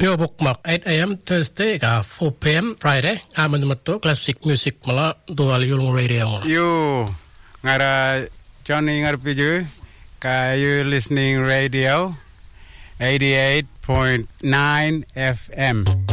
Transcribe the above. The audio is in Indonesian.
Pio Bookmark 8 a.m. Thursday ka 4 p.m. Friday. Aman mato classic music mala dual yung radio mala. You ngara Johnny ngarpiju ka you listening radio 88.9 FM.